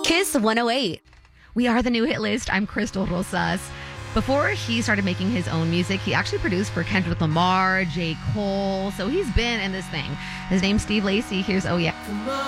Kiss 108. We are the new hit list. I'm Crystal Rosas. Before he started making his own music, he actually produced for Kendrick Lamar, J. Cole. So he's been in this thing. His name's Steve Lacy. Here's Oh Yeah.